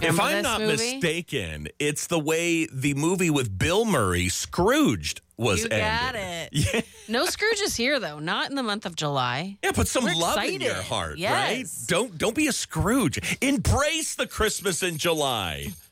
Remember I'm this not movie? mistaken, it's the way the movie with Bill Murray, Scrooged, was You ended. got it. Yeah. No Scrooge is here, though. Not in the month of July. Yeah, put some We're love in your excited. heart, Yes. right? Don't be a Scrooge. Embrace the Christmas in July.